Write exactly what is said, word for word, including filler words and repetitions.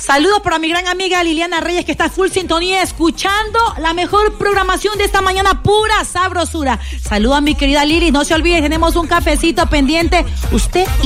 Saludos para mi gran amiga Liliana Reyes, que está full sintonía, escuchando la mejor programación de esta mañana, pura sabrosura. Saludos a mi querida Lili, no se olvide, tenemos un cafecito pendiente. Usted